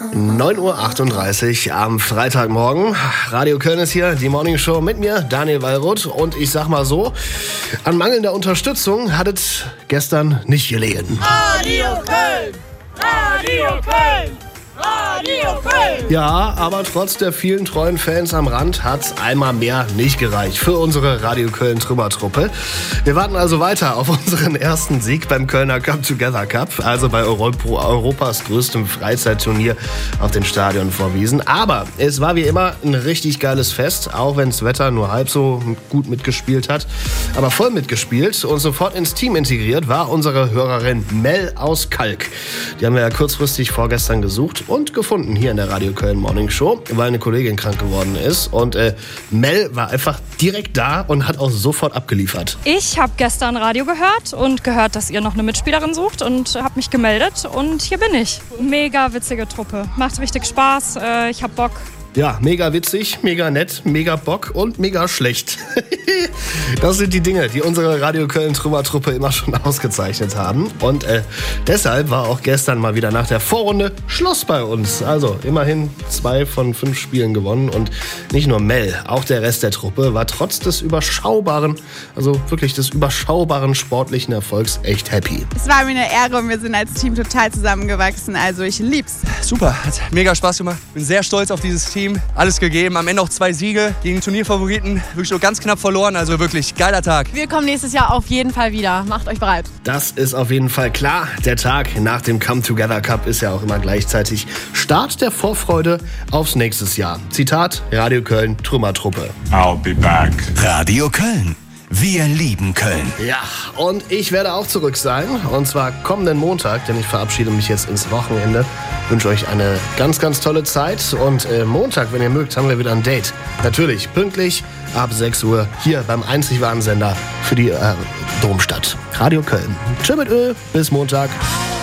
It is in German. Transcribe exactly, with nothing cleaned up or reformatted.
neun Uhr achtunddreißig am Freitagmorgen. Radio Köln ist hier, die Morning Show mit mir, Daniel Wallroth. Und ich sag mal so, an mangelnder Unterstützung hat es gestern nicht gelegen. Radio Köln! Radio Köln! Radio Köln! Ja, aber trotz der vielen treuen Fans am Rand hat's einmal mehr nicht gereicht für unsere Radio Köln Trümmertruppe. Wir warten also weiter auf unseren ersten Sieg beim Kölner Come Together Cup, also bei Euro- Europas größtem Freizeitturnier auf den Stadionen vor Wiesn. Aber es war wie immer ein richtig geiles Fest, auch wenn das Wetter nur halb so gut mitgespielt hat. Aber voll mitgespielt und sofort ins Team integriert war unsere Hörerin Mel aus Kalk. Die haben wir ja kurzfristig vorgestern gesucht und gefunden hier in der Radio Köln Morning Show, weil eine Kollegin krank geworden ist. Und äh, Mel war einfach direkt da und hat auch sofort abgeliefert. Ich habe gestern Radio gehört und gehört, dass ihr noch eine Mitspielerin sucht und habe mich gemeldet und hier bin ich. Mega witzige Truppe, macht richtig Spaß, äh, ich hab Bock. Ja, mega witzig, mega nett, mega Bock und mega schlecht. Das sind die Dinge, die unsere Radio Köln Trümmertruppe immer schon ausgezeichnet haben. Und äh, deshalb war auch gestern mal wieder nach der Vorrunde Schluss bei uns. Also immerhin zwei von fünf Spielen gewonnen. Und nicht nur Mel, auch der Rest der Truppe war trotz des überschaubaren, also wirklich des überschaubaren sportlichen Erfolgs echt happy. Es war mir eine Ehre und wir sind als Team total zusammengewachsen. Also ich lieb's. Super, hat mega Spaß gemacht. Bin sehr stolz auf dieses Team. Alles gegeben. Am Ende auch zwei Siege gegen Turnierfavoriten. Wirklich nur ganz knapp verloren. Also wirklich geiler Tag. Wir kommen nächstes Jahr auf jeden Fall wieder. Macht euch bereit. Das ist auf jeden Fall klar. Der Tag nach dem Come Together Cup ist ja auch immer gleichzeitig Start der Vorfreude aufs nächste Jahr. Zitat Radio Köln Trümmertruppe. I'll be back. Radio Köln. Wir lieben Köln. Ja, und ich werde auch zurück sein. Und zwar kommenden Montag, denn ich verabschiede mich jetzt ins Wochenende. Wünsche euch eine ganz, ganz tolle Zeit. Und äh, Montag, wenn ihr mögt, haben wir wieder ein Date. Natürlich pünktlich ab sechs Uhr hier beim einzig wahren Sender für die äh, Domstadt. Radio Köln. Tschö mit Ö, bis Montag.